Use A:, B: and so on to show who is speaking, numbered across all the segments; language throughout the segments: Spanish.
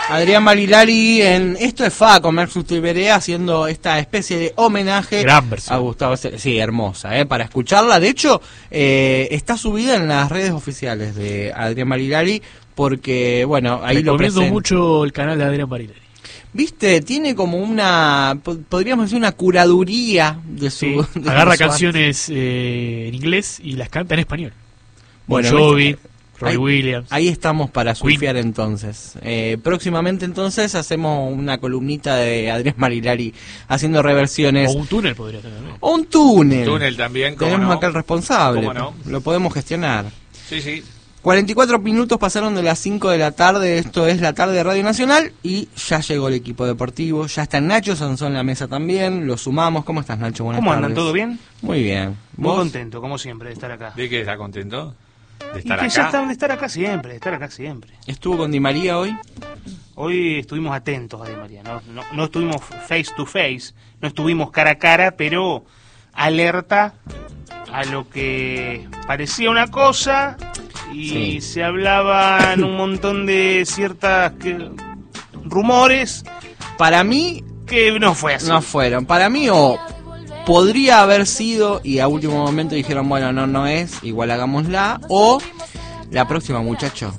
A: Adrián Marilari en Esto es Fa con Merck Sustiberea haciendo esta especie de homenaje a Gustavo Cerati. Sí, hermosa, para escucharla. De hecho, está subida en las redes oficiales de Adrián Marilari porque, bueno, ahí lo presento.
B: Recomiendo mucho el canal de Adrián Marilari.
A: Viste, tiene como podríamos decir una curaduría de su...
B: Sí, agarra canciones en inglés y las canta en español.
A: Bueno,
B: Bon Jovi, Roy Williams.
A: Ahí estamos para surfear entonces. Próximamente entonces hacemos una columnita de Adrián Marilari haciendo reversiones.
B: O un túnel podría tener.
A: O un túnel.
C: Un túnel también,
A: tenemos acá el responsable.
C: ¿Cómo no?
A: Lo podemos gestionar.
C: Sí, sí.
A: 44 minutos pasaron de las 5 de la tarde, esto es la tarde de Radio Nacional y ya llegó el equipo deportivo, ya está Nacho Sansón en la mesa también, lo sumamos. ¿Cómo estás, Nacho? Buenas tardes.
D: ¿Cómo andan? ¿Todo bien?
A: Muy bien.
D: Muy contento, como siempre, de estar acá.
C: ¿De qué está contento? ¿De estar
D: y que
C: acá?
D: Ya están de estar acá siempre, de estar acá siempre.
A: ¿Estuvo con Di María hoy?
D: Hoy estuvimos atentos a Di María, no estuvimos face to face, no estuvimos cara a cara, pero alerta a lo que parecía una cosa y se hablaban un montón de ciertas rumores.
A: Para mí
D: que no fue así.
A: No fueron. Para mí podría haber sido y a último momento dijeron, bueno, no es, igual hagámosla, o la próxima, muchacho,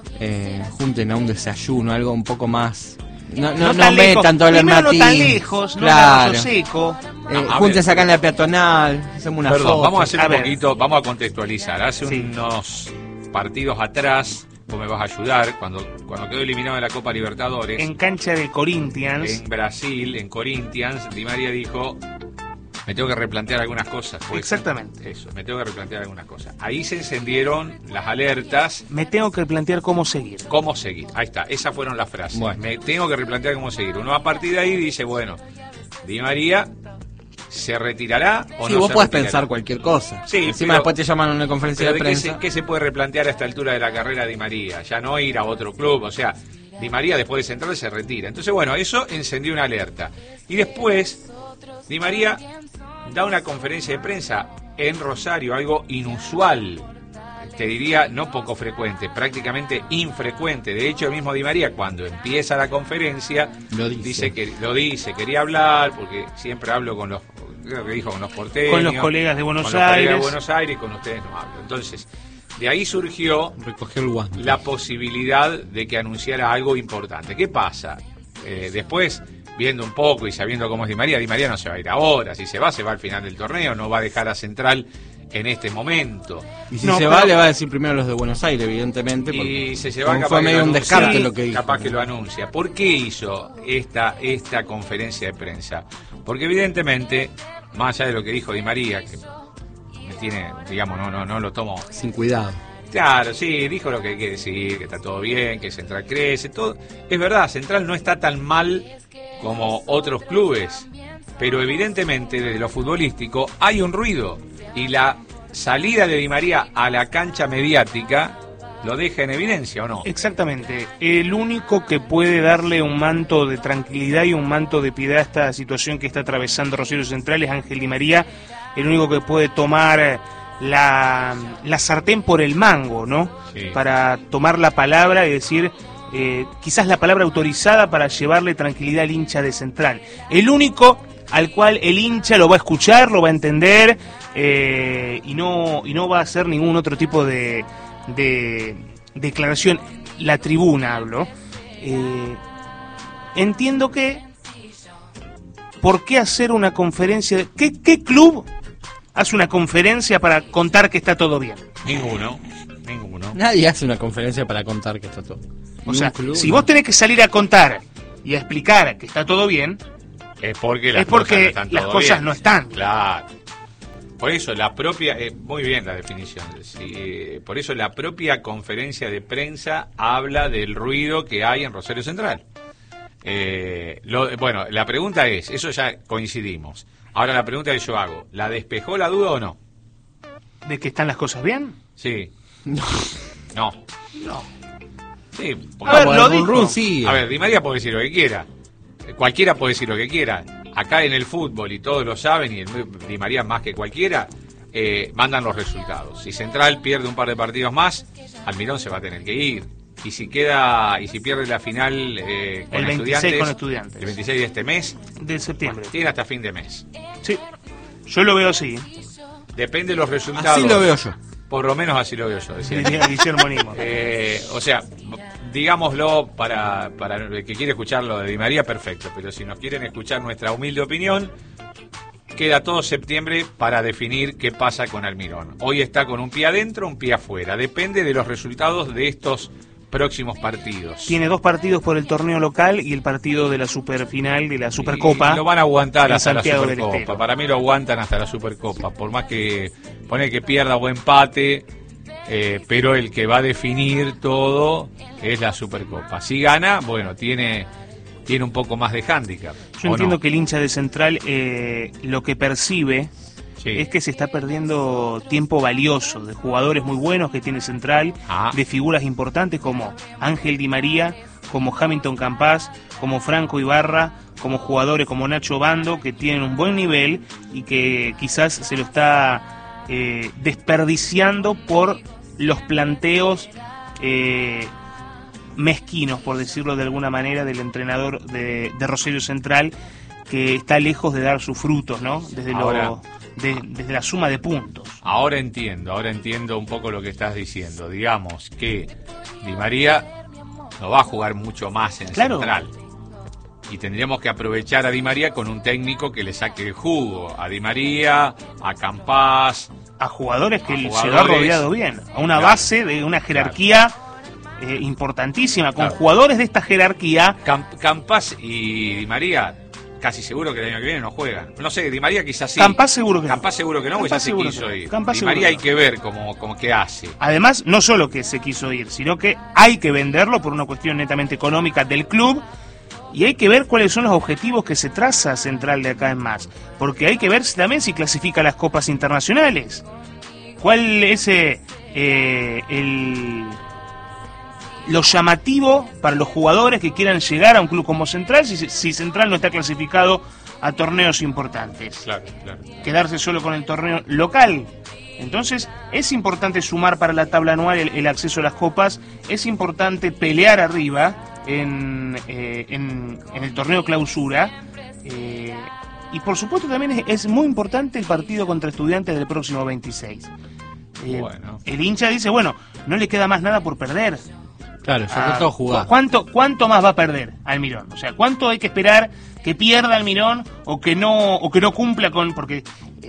A: junten a un desayuno, algo un poco más... No metan todo el hermatín.
D: No tan lejos,
A: claro.
D: No seco.
A: Júntense acá en la peatonal, hacemos una foto.
C: Vamos a hacer un poquito, vamos a contextualizar. Hace unos partidos atrás, vos me vas a ayudar, cuando quedó eliminado de la Copa Libertadores.
D: En cancha de Corinthians.
C: En Brasil, en Corinthians, Di María dijo... Me tengo que replantear algunas cosas. Pues.
D: Exactamente.
C: Eso, me tengo que replantear algunas cosas. Ahí se encendieron las alertas.
D: Me tengo que replantear cómo seguir.
C: ¿Cómo seguir? Ahí está, esas fueron las frases.
A: Bueno.
C: Me tengo que replantear cómo seguir. Uno a partir de ahí dice, bueno, Di María se retirará o no.
A: Sí, vos podés
C: retirará.
A: pensar cualquier cosa.
C: Sí,
A: encima después te llaman a una conferencia de prensa.
C: ¿Qué se puede replantear a esta altura de la carrera de Di María? Ya no ir a otro club, o sea, Di María después de Central se retira. Entonces, bueno, eso encendió una alerta. Y después, Di María da una conferencia de prensa en Rosario, algo inusual, te diría no poco frecuente, prácticamente infrecuente. De hecho, el mismo Di María, cuando empieza la conferencia, dice que quería hablar, porque siempre hablo con los, creo que dijo, con los porteños,
D: con los colegas de Buenos Aires,
C: y con ustedes no hablo. Entonces, de ahí surgió la posibilidad de que anunciara algo importante. ¿Qué pasa? Después, viendo un poco y sabiendo cómo es Di María no se va a ir ahora. Si se va al final del torneo, no va a dejar a Central en este momento.
A: Y si va, le va a decir primero a los de Buenos Aires, evidentemente.
C: Y si se va,
A: fue medio un descarte lo que dijo.
C: Capaz que lo anuncia. ¿Por qué hizo esta conferencia de prensa? Porque evidentemente, más allá de lo que dijo Di María, que me tiene, digamos, no lo tomo
A: sin cuidado.
C: Claro, sí, dijo lo que hay que decir, que está todo bien, que Central crece, todo. Es verdad, Central no está tan mal como otros clubes, pero evidentemente desde lo futbolístico hay un ruido y la salida de Di María a la cancha mediática lo deja en evidencia, ¿o no?
D: Exactamente. El único que puede darle un manto de tranquilidad y un manto de piedad a esta situación que está atravesando Rosario Central es Ángel Di María, el único que puede tomar la sartén por el mango, ¿no? Sí. Para tomar la palabra y decir, quizás la palabra autorizada para llevarle tranquilidad al hincha de Central. El único al cual el hincha lo va a escuchar, lo va a entender, y no va a hacer ningún otro tipo de declaración. La tribuna hablo. Entiendo que ¿por qué hacer una conferencia? ¿Qué club hace una conferencia para contar que está todo bien?
C: Ninguno.
A: Nadie hace una conferencia para contar que está todo.
D: O sea, si vos tenés que salir a contar y a explicar que está todo bien,
C: es porque las cosas no están. Claro. Por eso la propia, muy bien la definición, sí, por eso la propia conferencia de prensa habla del ruido que hay en Rosario Central. Bueno, la pregunta es, eso ya coincidimos. Ahora la pregunta que yo hago, ¿la despejó la duda o no?
D: ¿De que están las cosas bien?
C: Sí.
A: No.
C: Sí,
D: a ver, lo dijo.
C: A ver, Di María puede decir lo que quiera. Cualquiera puede decir lo que quiera. Acá en el fútbol, y todos lo saben, y Di María más que cualquiera, mandan los resultados. Si Central pierde un par de partidos más, Almirón se va a tener que ir. Y si pierde la final con
D: el 26 con Estudiantes,
C: el 26 de este mes,
D: de septiembre,
C: bueno, tiene hasta fin de mes.
D: Sí, yo lo veo así.
C: Depende de los resultados.
A: Así lo veo yo.
C: Por lo menos así lo veo yo.
D: Decía Guillermo Nimo.
C: O sea, digámoslo para el que quiere escuchar lo de Di María, perfecto. Pero si nos quieren escuchar nuestra humilde opinión, queda todo septiembre para definir qué pasa con Almirón. Hoy está con un pie adentro, un pie afuera. Depende de los resultados de estos próximos partidos.
D: Tiene 2 partidos por el torneo local y el partido de la superfinal de la Supercopa.
C: Y lo van a aguantar hasta
D: Santiago
C: la Supercopa. Para mí lo aguantan hasta la Supercopa. Por más que pone que pierda o empate, pero el que va a definir todo es la Supercopa. Si gana, bueno, tiene un poco más de hándicap.
D: Yo entiendo que el hincha de Central lo que percibe es que se está perdiendo tiempo valioso de jugadores muy buenos que tiene Central, de figuras importantes como Ángel Di María, como Hamilton Campas, como Franco Ibarra, como jugadores como Nacho Bando, que tienen un buen nivel y que quizás se lo está desperdiciando por los planteos mezquinos, por decirlo de alguna manera, del entrenador de Rosario Central, que está lejos de dar sus frutos, ¿no? Desde la suma de puntos.
C: Ahora entiendo un poco lo que estás diciendo. Digamos que Di María no va a jugar mucho más en Central. Y tendríamos que aprovechar a Di María con un técnico que le saque el jugo. A Di María, a Campas,
D: a jugadores que se lo ha rodeado bien. A una base de una jerarquía importantísima, con jugadores de esta jerarquía.
C: Campas y Di María casi seguro que el año que viene no juegan. No sé, Di María quizás sí.
D: Campas seguro que no.
C: Campas seguro que no, porque ya se quiso ir. Di María hay que ver cómo que hace.
D: Además, no solo que se quiso ir, sino que hay que venderlo por una cuestión netamente económica del club, y hay que ver cuáles son los objetivos que se traza Central de acá en más. Porque hay que ver también si clasifica las copas internacionales. ¿Cuál es lo llamativo para los jugadores que quieran llegar a un club como Central si Central no está clasificado a torneos importantes?
C: Claro.
D: Quedarse solo con el torneo local. Entonces es importante sumar para la tabla anual el acceso a las copas, es importante pelear arriba en el torneo clausura, y por supuesto también es muy importante el partido contra Estudiantes del próximo 26. El hincha dice, bueno, no le queda más nada por perder.
A: Claro, sobre todo jugar.
D: ¿Cuánto más va a perder Almirón? O sea, ¿cuánto hay que esperar que pierda Almirón o que no cumpla con...? Porque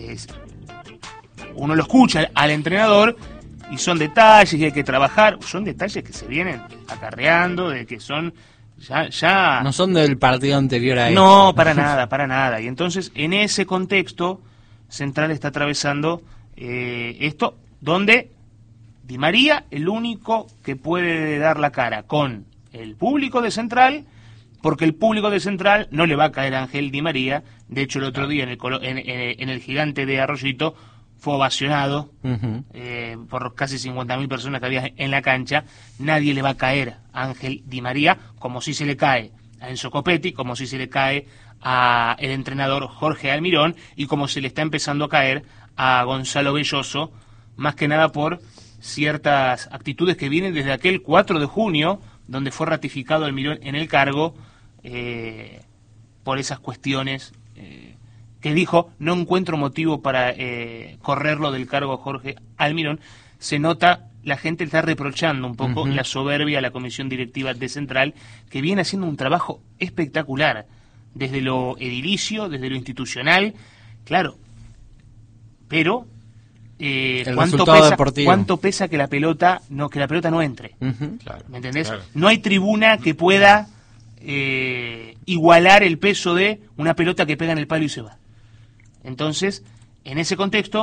D: uno lo escucha al entrenador y son detalles y hay que trabajar. Son detalles que se vienen acarreando, de que son ya...
A: No son del partido anterior a
D: No, para nada. Y entonces, en ese contexto, Central está atravesando esto, donde Di María, el único que puede dar la cara con el público de Central, porque el público de Central no le va a caer a Ángel Di María. De hecho, el otro día en el Gigante de Arroyito fue ovacionado por casi 50.000 personas que había en la cancha. Nadie le va a caer a Ángel Di María, como si se le cae a Enzo Copetti, como si se le cae a el entrenador Jorge Almirón, y como se le está empezando a caer a Gonzalo Belloso, más que nada por ciertas actitudes que vienen desde aquel 4 de junio, donde fue ratificado Almirón en el cargo, por esas cuestiones que dijo, no encuentro motivo para correrlo del cargo a Jorge Almirón. Se nota, la gente está reprochando un poco la soberbia a la comisión directiva de Central, que viene haciendo un trabajo espectacular, desde lo edilicio, desde lo institucional, claro, pero ¿cuánto pesa que la pelota no entre?
C: Claro,
D: ¿me entendés?
C: Claro.
D: No hay tribuna que pueda igualar el peso de una pelota que pega en el palo y se va. Entonces, en ese contexto